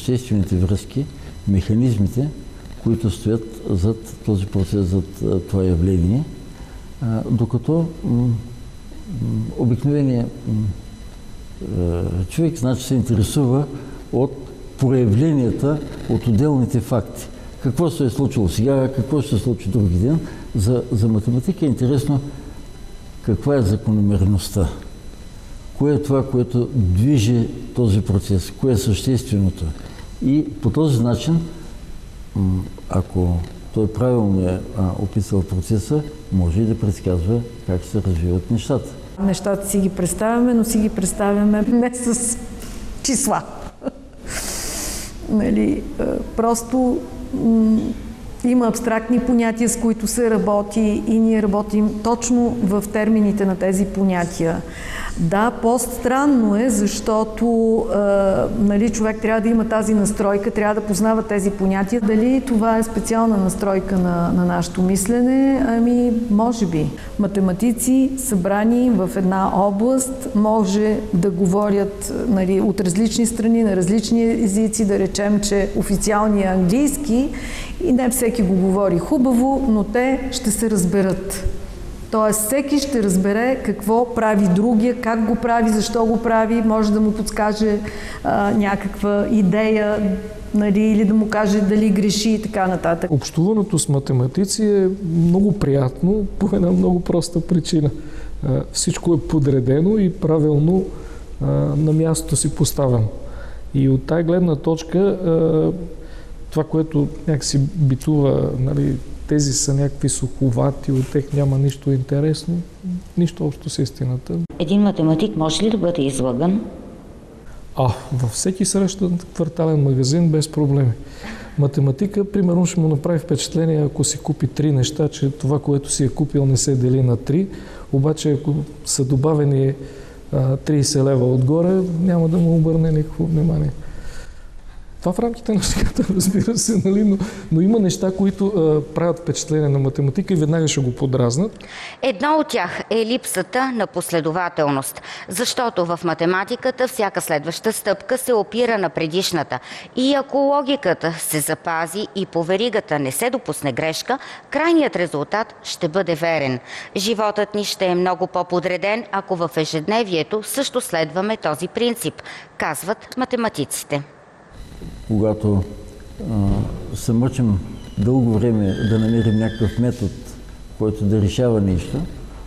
съществените връзки, механизмите, които стоят зад този процес, зад това явление, докато обикновеният човек значи се интересува от проявленията, от отделните факти. Какво се е случило сега, какво ще се случи други ден. За математика е интересно каква е закономерността. Кое е това, което движи този процес, кое е същественото. И по този начин, ако той правилно е описал процеса, може и да предсказва как се развиват нещата. Нещата си ги представяме, но си ги представяме не с числа. Нали, просто има абстрактни понятия, с които се работи и ние работим точно в термините на тези понятия. Да, по-странно е, защото нали, човек трябва да има тази настройка, трябва да познава тези понятия. Дали това е специална настройка на нашето мислене? Ами, може би. Математици, събрани в една област, може да говорят нали, от различни страни, на различни езици, да речем, че официалният английски и не всеки го говори хубаво, но те ще се разберат. Тоест, всеки ще разбере какво прави другия, как го прави, защо го прави, може да му подскаже някаква идея, нали, или да му каже дали греши и така нататък. Общуването с математици е много приятно по една много проста причина. Всичко е подредено и правилно на мястото си поставено. И от тая гледна точка, това, което някакси битува, нали, тези са някакви суховати, от тях няма нищо интересно, нищо общо с истината. Един математик може ли да бъде излъган? Във всеки срещан квартален магазин без проблеми. Математика, примерно, ще му направи впечатление, ако си купи 3 неща, че това, което си е купил, не се дели на 3, обаче ако са добавени 30 лева отгоре, няма да му обърне никакво внимание. Това в рамките на шката, разбира се, нали? Но има неща, които правят впечатление на математика и веднага ще го подразнат. Едно от тях е липсата на последователност, защото в математиката всяка следваща стъпка се опира на предишната. И ако логиката се запази и по веригата не се допусне грешка, крайният резултат ще бъде верен. Животът ни ще е много по-подреден, ако в ежедневието също следваме този принцип, казват математиците. Когато се мъчим дълго време да намерим някакъв метод, който да решава нещо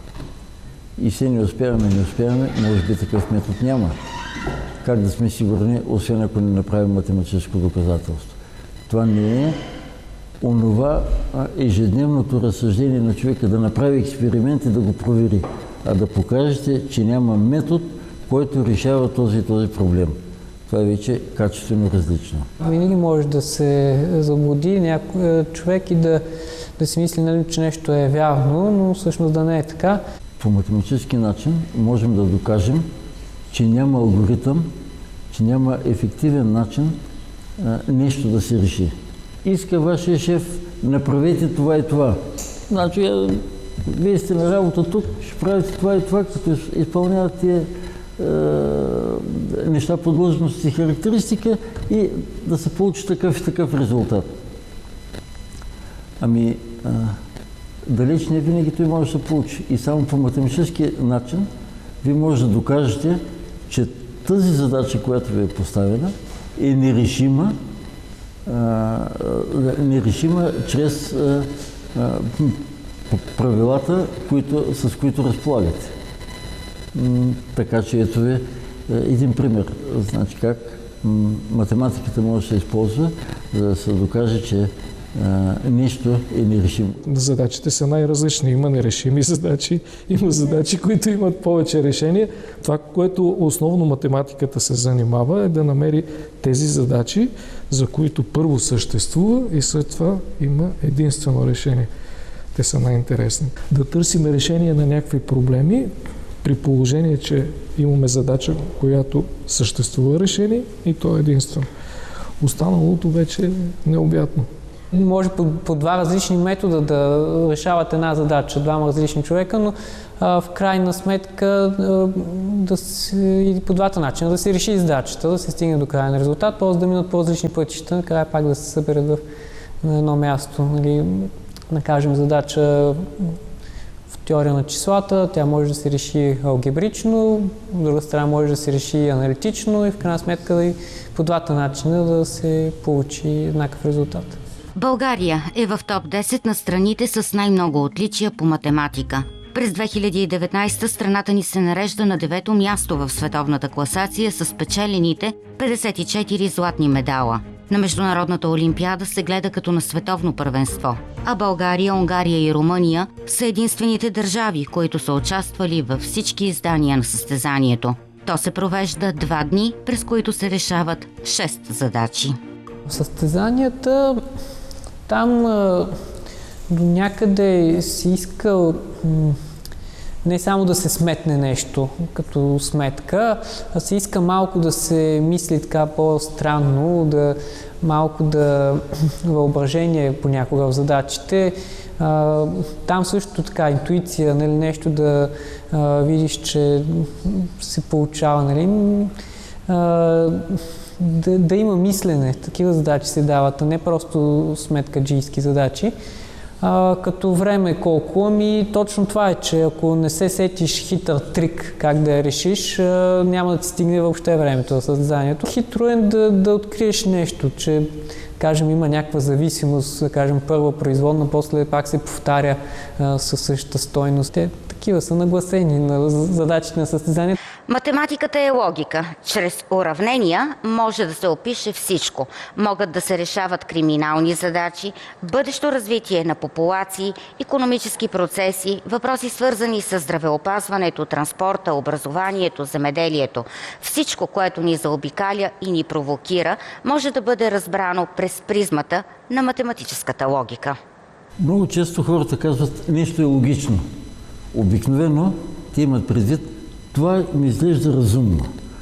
и все не успяваме, може би такъв метод няма. Как да сме сигурни, освен ако не направим математическо доказателство? Това не е онова ежедневното разсъждение на човека, да направи експеримент и да го провери, а да покажете, че няма метод, който решава този и този проблем. Това е вече качествено различно. Винаги може да се заблуди човек и да си мисли, нали, че нещо е вярно, но всъщност да не е така. По математически начин можем да докажем, че няма алгоритъм, че няма ефективен начин нещо да се реши. Иска вашия шеф, направете това и това. Значи, вие сте на работа тук, ще правите това и това, като изпълнявате неща по длъжност и характеристика и да се получи такъв и такъв резултат. Ами, далеч не винаги той може да се получи. И само по математически начин вие може да докажете, че тази задача, която ви е поставена, е нерешима чрез правилата, с които разполагате. Така че ето ви един пример. Значи как математиката може да се използва, за да се докаже, че нещо е нерешимо. Задачите са най-различни. Има нерешими задачи, има задачи, които имат повече решения. Това, което основно математиката се занимава, е да намери тези задачи, за които първо съществува и след това има единствено решение. Те са най-интересни. Да търсим решение на някакви проблеми, при положение, че имаме задача, която съществува решение и то е единствено. Останалото вече е необятно. Може по два различни метода да решават една задача, двама различни човека, но в крайна сметка и по двата начина да се реши задачата, да се стигне до крайен резултат, просто да минат по различни пътища, накрая пак да се съберат на едно място. Нали, да кажем задача в теория на числата, тя може да се реши алгебрично, от друга страна може да се реши аналитично и в крайна сметка и по двата начина да се получи еднакъв резултат. България е в топ 10 на страните с най-много отличия по математика. През 2019 страната ни се нарежда на 9-то място в световната класация с печелените 54 златни медала. На Международната олимпиада се гледа като на световно първенство, а България, Унгария и Румъния са единствените държави, които са участвали във всички издания на състезанието. То се провежда 2 дни, през които се решават 6 задачи. Състезанията там до някъде се иска не само да се сметне нещо като сметка, а се иска малко да се мисли така по-странно, малко да въображение понякога в задачите. Там също така интуиция, нали, нещо да видиш, че се получава, нали, да има мислене. Такива задачи се дават, а не просто сметкаджийски задачи. Като време колко? Ами точно това е, че ако не се сетиш хитър трик как да я решиш, няма да ти стигне въобще времето за състезанието. Хитро е да откриеш нещо, че кажем има някаква зависимост, да кажем първа производна, после пак се повтаря със същата стойност. Такива са нагласени на задачите на състезанието. Математиката е логика. Чрез уравнения може да се опише всичко. Могат да се решават криминални задачи, бъдещо развитие на популации, икономически процеси, въпроси свързани с здравеопазването, транспорта, образованието, земеделието. Всичко, което ни заобикаля и ни провокира, може да бъде разбрано през призмата на математическата логика. Много често хората казват, нещо е логично. Обикновено те имат предвид, това ми изглежда разумно.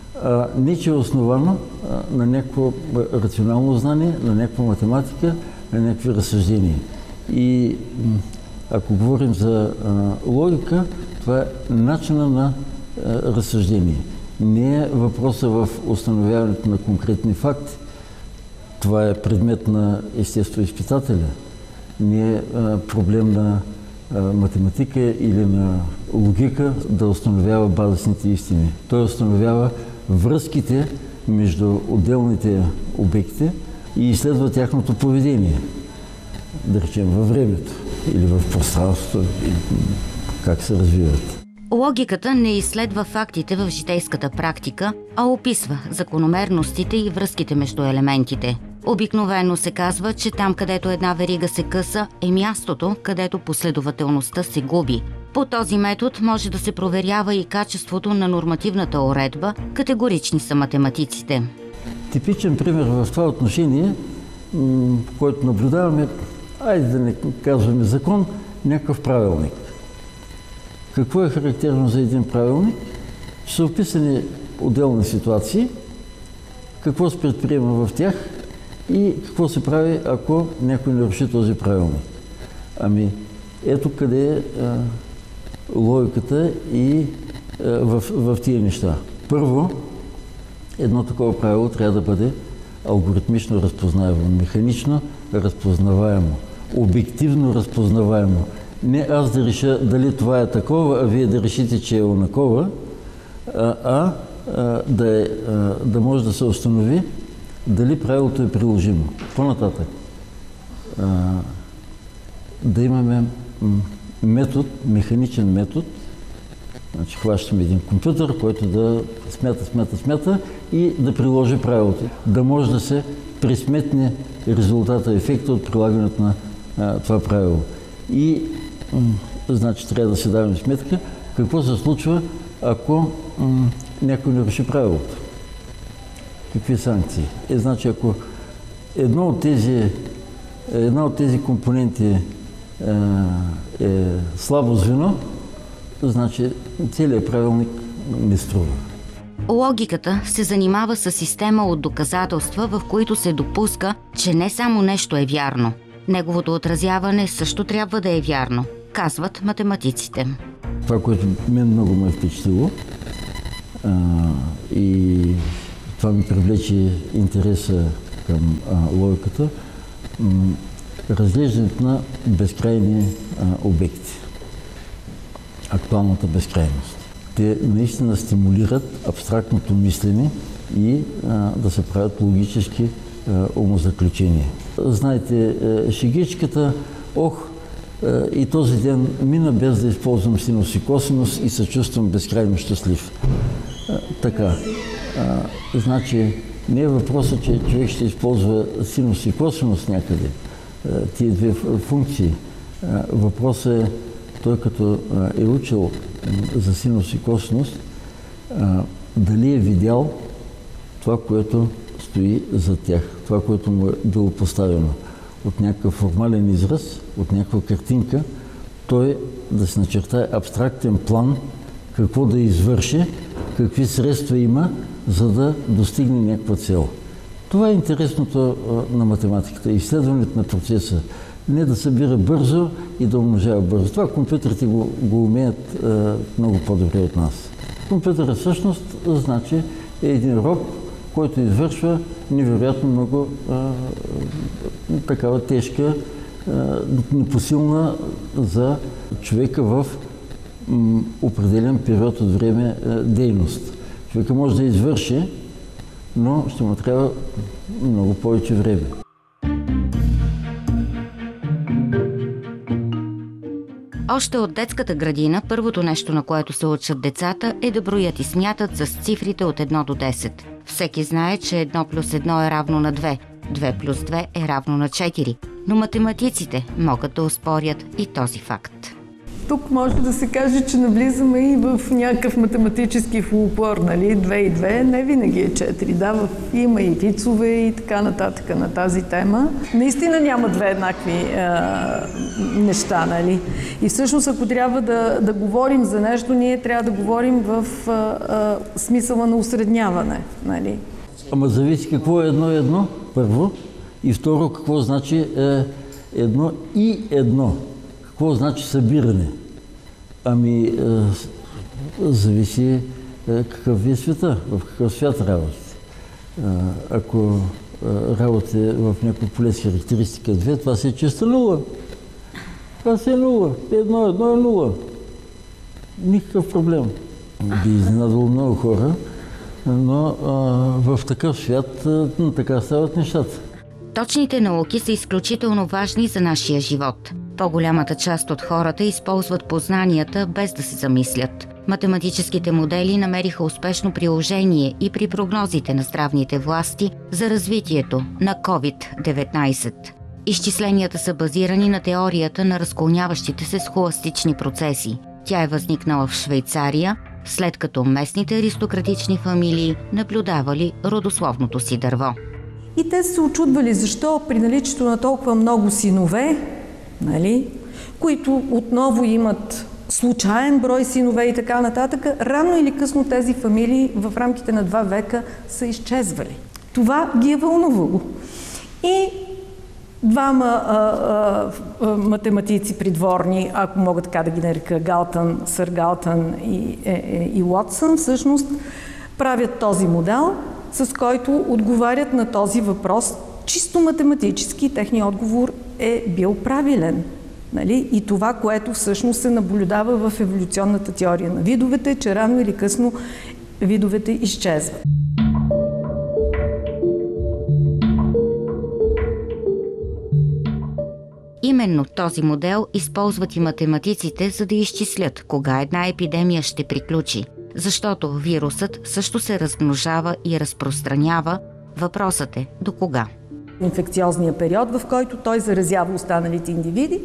Не, че е основано на някакво рационално знание, на някаква математика, на някакви разсъждения. И ако говорим за логика, това е начина на разсъждение. Не е въпроса в установяването на конкретни факти. Това е предмет на естествоизпитателя. Не е проблем на математика или на логика да установява базисните истини. Той установява връзките между отделните обекти и изследва тяхното поведение. Да речем във времето или в пространството, или как се развиват. Логиката не изследва фактите в житейската практика, а описва закономерностите и връзките между елементите. Обикновено се казва, че там, където една верига се къса, е мястото, където последователността се губи. По този метод може да се проверява и качеството на нормативната уредба, категорични са математиците. Типичен пример в това отношение, който наблюдаваме, айде да не казваме закон, някакъв правилник. Какво е характерно за един правилник? Че са описани отделни ситуации, какво се предприема в тях и какво се прави, ако някой наруши този правилник. Ами, ето къде е логиката и в тия неща. Първо, едно такова правило трябва да бъде алгоритмично разпознаваемо, механично разпознаваемо, обективно разпознаваемо. Не аз да реша дали това е такова, а вие да решите, че е онакова, да може да се установи дали правилото е приложимо. По-нататък, да имаме метод, механичен метод, значи хващаме един компютър, който да смята и да приложи правилото. Да може да се пресметне резултата, ефекта от прилагането на това правило. И значи трябва да се даваме сметка какво се случва, ако някой наруши правилото. Какви санкции? Значи, ако една от тези компоненти е слабо звено, значи целият правилник не струва. Логиката се занимава с система от доказателства, в които се допуска, че не само нещо е вярно. Неговото отразяване също трябва да е вярно, казват математиците. Това, което мен много ме е впечатлило и това ми привлече интереса към логиката, разглеждането на безкрайни обекти, актуалната безкрайност. Те наистина стимулират абстрактното мислене и да се правят логически умозаключения. Знаете, шегичката, и този ден мина без да използвам синус и косинус и се чувствам безкрайно щастлив. Така. Значи, не е въпросът, че човек ще използва синус и косинус някъде, тия две функции. Въпросът е, той като е учил за синус и косинус, дали е видял това, което стои за тях, това, което му е било поставено от някакъв формален израз, от някаква картинка, той да се начертае абстрактен план, какво да извърши, какви средства има, за да достигне някаква цел. Това е интересното на математиката. Изследването на процеса. Не да събира бързо и да умножава бързо. Това компютрите го умеят много по-добре от нас. Компютърът всъщност значи е един роб, който извършва невероятно много такава тежка, непосилна за човека в определен период от време дейност. Човека може да извърши, но ще му трябва много повече време. Още от детската градина, първото нещо, на което се учат децата, е да броят и смятат с цифрите от 1 до 10. Всеки знае, че 1 плюс 1 е равно на 2, 2 плюс 2 е равно на 4, но математиците могат да оспорят и този факт. Тук може да се каже, че навлизаме и в някакъв математически фолклор, нали? 2 и 2 не винаги е 4. Да, има и вицове и така нататък на тази тема. Наистина няма две еднакви неща, нали? И всъщност, ако трябва да говорим за нещо, ние трябва да говорим в смисъла на усредняване, нали? Ама зависи какво е 1-1, първо, и второ, какво значи 1 и 1. Какво значи събиране? Ами, зависи какъв е света, в какъв свят работите. Ако работите в някакво поле с характеристика 2, това си е чиста нула. Това си е нула. 1 е нула. Никакъв проблем. Би изненадало много хора, но в такъв свят така стават нещата. Точните науки са изключително важни за нашия живот. По-голямата част от хората използват познанията без да се замислят. Математическите модели намериха успешно приложение и при прогнозите на здравните власти за развитието на COVID-19. Изчисленията са базирани на теорията на разклоняващите се схоластични процеси. Тя е възникнала в Швейцария, след като местните аристократични фамилии наблюдавали родословното си дърво. И те се очудвали защо при наличието на толкова много синове, нали, които отново имат случаен брой синове и така нататък, рано или късно тези фамилии в рамките на 2 века са изчезвали. Това ги е вълнувало. И двама математици придворни, ако мога така да ги нарека, сър Галтън и Уотсън, всъщност правят този модел, с който отговарят на този въпрос. Чисто математически техният отговор е бил правилен. Нали? И това, което всъщност се наблюдава в еволюционната теория на видовете, че рано или късно видовете изчезват. Именно този модел използват и математиците, за да изчислят кога една епидемия ще приключи. Защото вирусът също се размножава и разпространява. Въпросът е до кога. Инфекциозния период, в който той заразява останалите индивиди.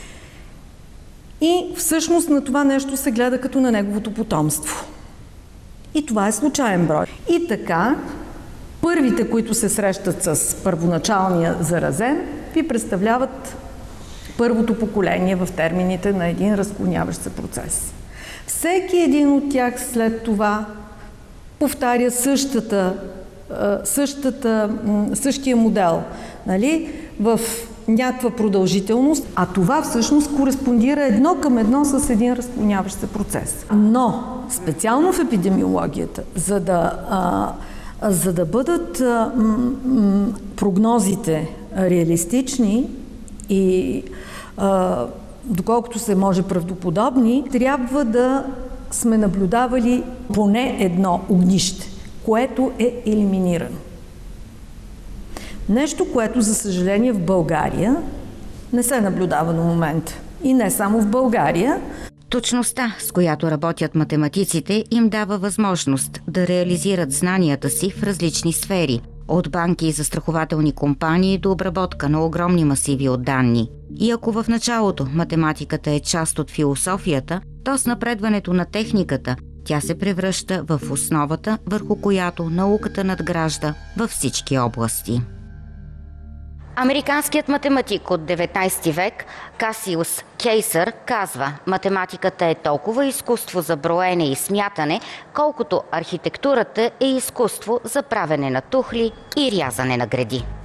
И всъщност на това нещо се гледа като на неговото потомство. И това е случайен брой. И така, първите, които се срещат с първоначалния заразен, ви представляват първото поколение в термините на един разклоняващ се процес. Всеки един от тях след това повтаря същия модел. Нали? В някаква продължителност, а това всъщност кореспондира едно към едно с един разклоняващ се процес. Но специално в епидемиологията, за да бъдат прогнозите реалистични и доколкото се може правдоподобни, трябва да сме наблюдавали поне едно огнище, което е елиминирано. Нещо, което, за съжаление, в България не се наблюдава до момента. И не само в България. Точността, с която работят математиците, им дава възможност да реализират знанията си в различни сфери, от банки и застрахователни компании до обработка на огромни масиви от данни. И ако в началото математиката е част от философията, то с напредването на техниката тя се превръща в основата, върху която науката надгражда във всички области. Американският математик от 19 век Касиус Кейсър казва: математиката е толкова изкуство за броене и смятане, колкото архитектурата е изкуство за правене на тухли и рязане на греди.